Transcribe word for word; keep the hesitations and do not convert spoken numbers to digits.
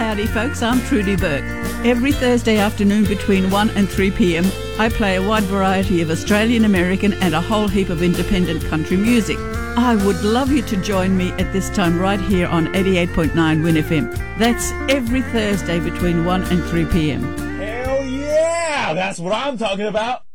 howdy folks, I'm Trudy Burke. Every Thursday afternoon between one and three p.m. I play a wide variety of Australian, American and a whole heap of independent country music. I would love you to join me at this time right here on eighty-eight point nine Win F M. That's every Thursday between one and three p.m. Hell yeah! That's what I'm talking about.